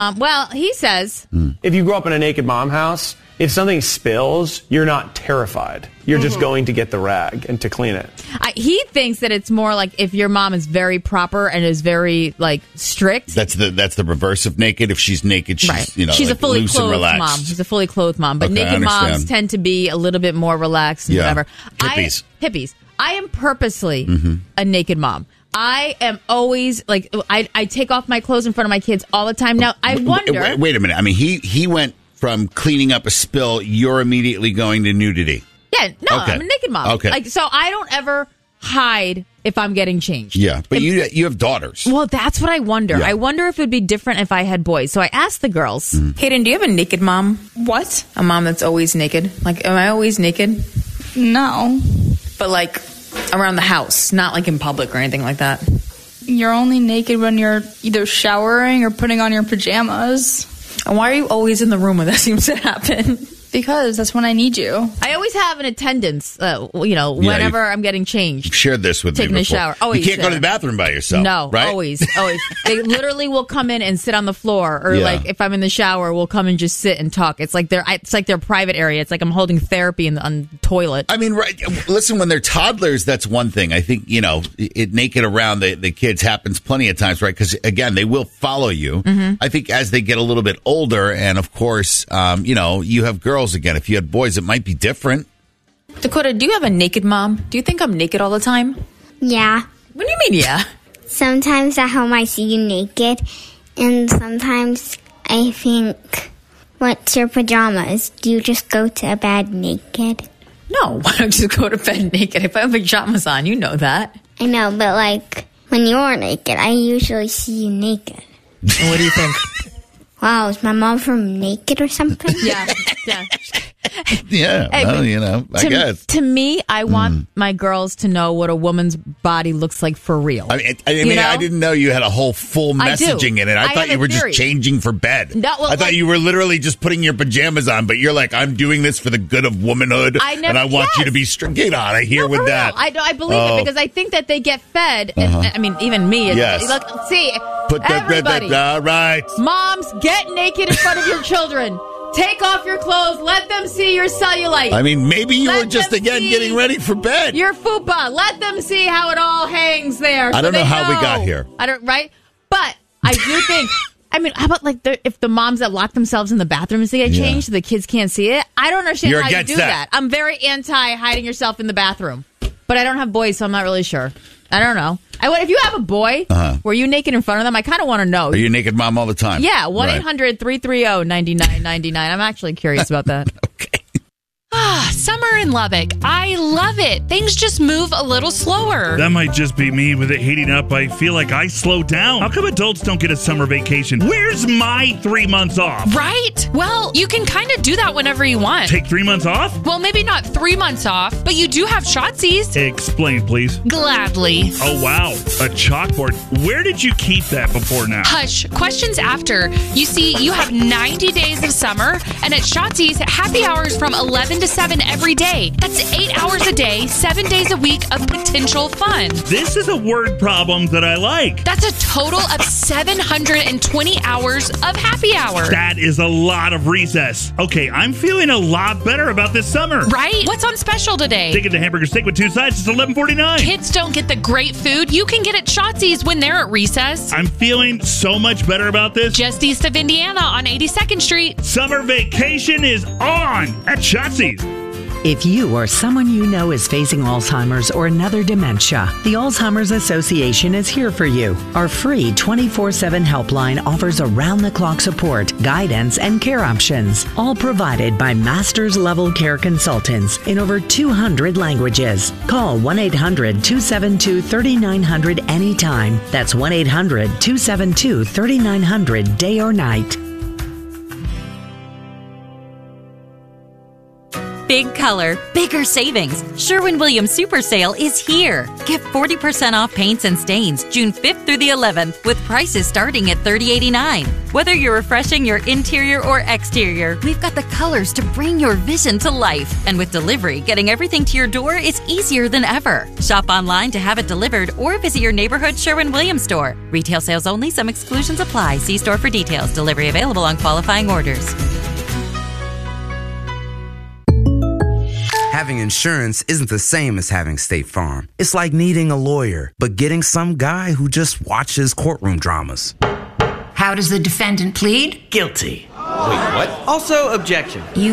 Well, he says... If you grow up in a naked mom house, if something spills, you're not terrified. You're just going to get the rag and to clean it. He thinks that it's more like if your mom is very proper and is very strict. That's the reverse of naked. If she's naked, she's right. She's a fully clothed mom. She's a fully clothed mom. But naked moms tend to be a little bit more relaxed and whatever. Hippies. I am purposely a naked mom. I am always I take off my clothes in front of my kids all the time. Now I wonder. Wait a minute. I mean, he went from cleaning up a spill. You're immediately going to nudity. Yeah, no, okay. I'm a naked mom. Okay, so I don't ever hide if I'm getting changed. Yeah, but you have daughters. Well, that's what I wonder. Yeah. I wonder if it would be different if I had boys. So I asked the girls. Hayden, do you have a naked mom? What? A mom that's always naked? Am I always naked? No. But around the house, not in public or anything like that. You're only naked when you're either showering or putting on your pajamas. And why are you always in the room when that seems to happen? Because that's when I need you. I always have an attendance, whenever I'm getting changed. You've shared this with me before. Taking a shower. Always you can't go to the bathroom by yourself. No, right? Always. They literally will come in and sit on the floor. Or if I'm in the shower, we'll come and just sit and talk. It's like their private area. It's like I'm holding therapy on the toilet. I mean, right. Listen, when they're toddlers, that's one thing. I think, it naked around the kids happens plenty of times, right? Because, again, they will follow you. I think as they get a little bit older, and, of course, you have girls again. If you had boys, it might be different. Dakota, do you have a naked mom? Do you think I'm naked all the time? Yeah. What do you mean, yeah? Sometimes at home I see you naked, and sometimes I think, what's your pajamas? Do you just go to bed naked? No, why don't you just go to bed naked? If I have pajamas on, you know that. I know, but when you're naked, I usually see you naked. And what do you think? Wow, is my mom from Naked or something? Yeah. Yeah, I guess. To me, I want my girls to know what a woman's body looks like for real. I didn't know you had a whole full messaging in it. I thought you were just changing for bed. No, I thought you were literally just putting your pajamas on, but you're like, I'm doing this for the good of womanhood, and I want you to be straight. Get out of here with that. I believe it because I think that they get fed. And, even me. Yes. See, everybody. Right. Moms, get naked in front of your children. Take off your clothes. Let them see your cellulite. I mean, maybe you were just, getting ready for bed. Your fupa. Let them see how it all hangs there. I don't know how we got here. Right? But I do think, how about if the moms that lock themselves in the bathroom as they get changed so the kids can't see it? I don't understand how you do that. I'm very anti hiding yourself in the bathroom. But I don't have boys, so I'm not really sure. I don't know. If you have a boy, were you naked in front of them? I kind of want to know. Are you naked mom all the time? Yeah, 1-800-330-9999. I'm actually curious about that. Okay. Summer in Lubbock. I love it. Things just move a little slower. That might just be me. With it heating up, I feel like I slow down. How come adults don't get a summer vacation? Where's my 3 months off? Right? Well, you can kind of do that whenever you want. Take 3 months off? Well, maybe not 3 months off, but you do have Shotzies. Explain, please. Gladly. Oh, wow. A chalkboard. Where did you keep that before now? Hush. Questions after. You see, you have 90 days of summer, and at Shotzi's, happy hours from 11 to 7 every day. That's 8 hours a day, 7 days a week of potential fun. This is a word problem that I like. That's a total of 720 hours of happy hour. That is a lot of recess. Okay, I'm feeling a lot better about this summer. Right? What's on special today? They get the hamburger steak with 2 sides. It's $11.49. Kids don't get the great food you can get at Shotzi's when they're at recess. I'm feeling so much better about this. Just east of Indiana on 82nd Street. Summer vacation is on at Shotzi's. If you or someone you know is facing Alzheimer's or another dementia, the Alzheimer's Association is here for you. Our free 24/7 helpline offers around-the-clock support, guidance, and care options, all provided by master's-level care consultants in over 200 languages. Call 1-800-272-3900 anytime. That's 1-800-272-3900 day or night. Big color, bigger savings. Sherwin-Williams Super Sale is here. Get 40% off paints and stains June 5th through the 11th with prices starting at $30.89. Whether you're refreshing your interior or exterior, we've got the colors to bring your vision to life. And with delivery, getting everything to your door is easier than ever. Shop online to have it delivered or visit your neighborhood Sherwin-Williams store. Retail sales only. Some exclusions apply. See store for details. Delivery available on qualifying orders. Having insurance isn't the same as having State Farm. It's like needing a lawyer, but getting some guy who just watches courtroom dramas. How does the defendant plead? Guilty. Wait, what? Also, objection.